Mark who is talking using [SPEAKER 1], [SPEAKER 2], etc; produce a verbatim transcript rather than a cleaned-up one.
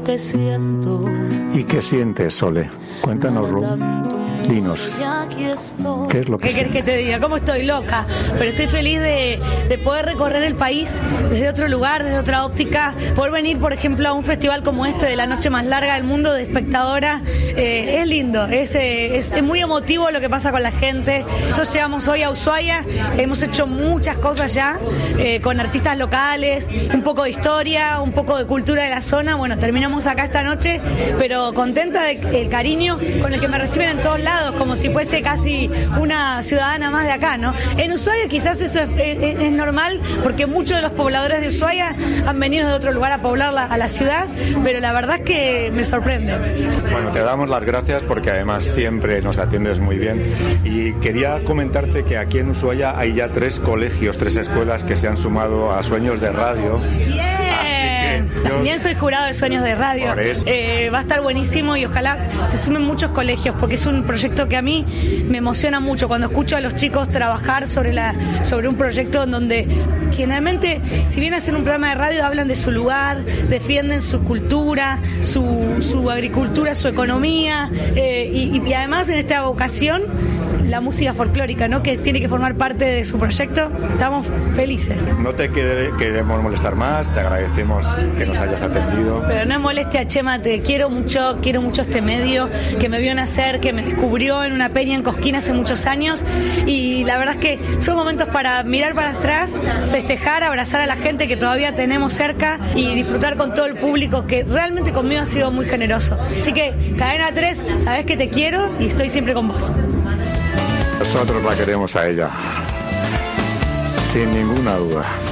[SPEAKER 1] que siento.
[SPEAKER 2] ¿Y qué sientes, Sole? Cuéntanoslo. Dinos, ¿qué es lo que
[SPEAKER 3] ¿Qué querés que te diga? ¿Cómo estoy? Loca. Pero estoy feliz de, de poder recorrer el país desde otro lugar, desde otra óptica. Poder venir, por ejemplo, a un festival como este, de la noche más larga del mundo, de espectadora. Eh, es lindo, es, eh, es, es muy emotivo lo que pasa con la gente. Nosotros llegamos hoy a Ushuaia, hemos hecho muchas cosas ya, eh, con artistas locales, un poco de historia, un poco de cultura de la zona. Bueno, terminamos acá esta noche, pero contenta del cariño con el que me reciben en todos lados, como si fuese casi una ciudadana más de acá, ¿no? En Ushuaia quizás eso es, es, es normal, porque muchos de los pobladores de Ushuaia han venido de otro lugar a poblar la, a la ciudad, pero la verdad es que me sorprende.
[SPEAKER 4] Bueno, te damos las gracias porque además siempre nos atiendes muy bien, y quería comentarte que aquí en Ushuaia hay ya tres colegios, tres escuelas que se han sumado a Sueños de Radio.
[SPEAKER 3] Yeah.
[SPEAKER 4] Yo...
[SPEAKER 3] También soy jurado de Sueños de Radio. Eh, va a estar buenísimo y ojalá se sumen muchos colegios, porque es un proyecto que a mí me emociona mucho cuando escucho a los chicos trabajar sobre, la, sobre un proyecto en donde generalmente, si bien hacen un programa de radio, hablan de su lugar, defienden su cultura, su, su agricultura, su economía, eh, y, y además en esta ocasión la música folclórica, ¿no?, que tiene que formar parte de su proyecto. Estamos felices.
[SPEAKER 4] No te quede, queremos molestar más, te agradecemos que nos hayas atendido.
[SPEAKER 3] Pero no moleste a Chema, te quiero mucho, quiero mucho este medio, que me vio nacer, que me descubrió en una peña en Cosquín hace muchos años, y la verdad es que son momentos para mirar para atrás, festejar, abrazar a la gente que todavía tenemos cerca y disfrutar con todo el público que realmente conmigo ha sido muy generoso. Así que, Cadena tres, sabes que te quiero y estoy siempre con vos.
[SPEAKER 2] Nosotros la queremos a ella, sin ninguna duda.